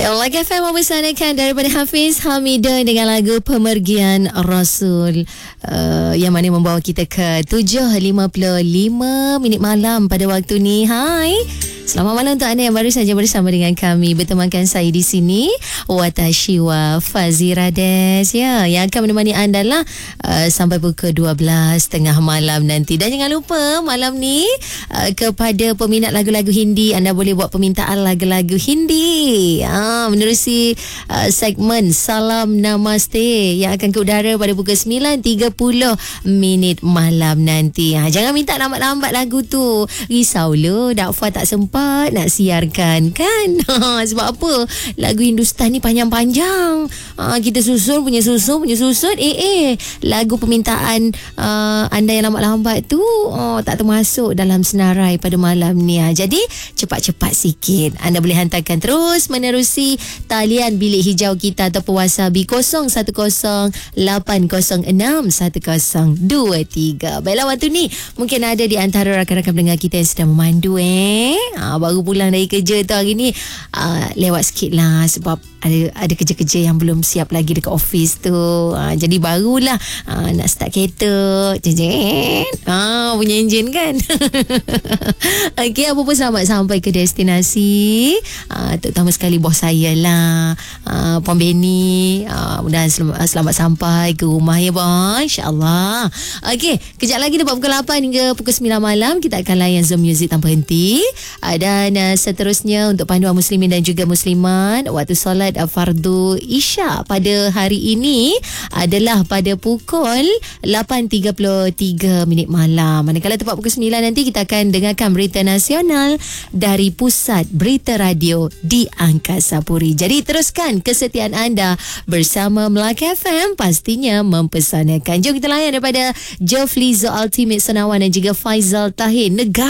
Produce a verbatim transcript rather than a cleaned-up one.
Like F M mempersanakan daripada Hafiz Hamidah dengan lagu Pemergian Rasul, uh, yang mana membawa kita ke tujuh lima puluh lima minit malam pada waktu ni. Hai, selamat malam untuk anda yang baru saja bersama dengan kami. Bertemankan saya di sini, Watashi wa Fazirades, ya, yang akan menemani anda lah uh, sampai pukul dua belas tengah malam nanti. Dan jangan lupa malam ni uh, kepada peminat lagu-lagu Hindi, anda boleh buat permintaan lagu-lagu Hindi uh, menerusi uh, segmen Salam Namaste yang akan ke udara pada pukul sembilan tiga puluh minit malam nanti. Ha, jangan minta lambat-lambat lagu tu. Risau lo, Dakfa tak sempat nak siarkan kan. Sebab apa? Lagu Hindustan ni panjang-panjang. Ha, kita susun punya susun punya susun. Eh eh lagu permintaan uh, anda yang lambat-lambat tu oh, tak termasuk dalam senarai pada malam ni. Ha, jadi cepat-cepat sikit. Anda boleh hantarkan terus menerusi talian bilik hijau kita ataupun wasabi kosong satu kosong lapan kosong enam satu kosong dua tiga. Baiklah, waktu ni mungkin ada di antara rakan-rakan pendengar kita yang sedang memandu eh. Ha, baru pulang dari kerja tu hari ni. Ha, lewat sikit lah sebab ada ada kerja-kerja yang belum siap lagi dekat office tu. Ha, jadi barulah ha, nak start kereta. Jejen. Ha, punya enjin kan. Okey, apa pun selamat sampai ke destinasi. Ha, terutama sekali bos saya lah. Ha, Puan Benny. Ha, mudah-mudahan selamat, selamat sampai ke rumah ya bos. InsyaAllah. Okey, kejap lagi dapat pukul lapan hingga pukul sembilan malam kita akan layan Zoom Music tanpa henti. Ha, dan uh, seterusnya untuk panduan muslimin dan juga muslimat, waktu solat uh, fardu Isya pada hari ini adalah pada pukul lapan tiga puluh tiga minit malam. Manakala tepat pukul sembilan nanti kita akan dengarkan berita nasional dari Pusat Berita Radio di Angkasa Puri. Jadi teruskan kesetiaan anda bersama Melaka F M, pastinya mempersanakan. Jom kita layan daripada Jofli Zo Ultimate Senawan dan juga Faizal Tahir. Negara